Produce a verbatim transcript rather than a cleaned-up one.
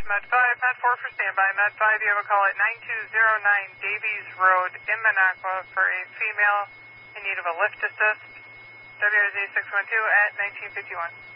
Med five, Med four for standby. Med five, you have a call at nine two zero nine Davies Road in Minocqua for a female in need of a lift assist. W R Z six one two at nineteen fifty-one.